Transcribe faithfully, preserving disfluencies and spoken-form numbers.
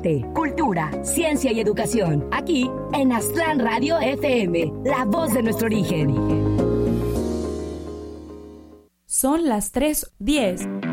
arte, cultura, ciencia y educación. Aquí en Aztlán Radio F M, la voz de nuestro origen. Son las tres diez.